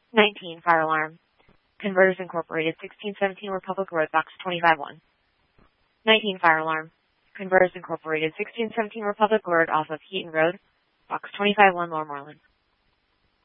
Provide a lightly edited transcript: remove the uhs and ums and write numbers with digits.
19, fire alarm. Converters Incorporated, 1617 Republic Road, box 251. 19, fire alarm. Converters Incorporated, 1617 Republic Road off of Heaton Road, box 251, Lower Moreland.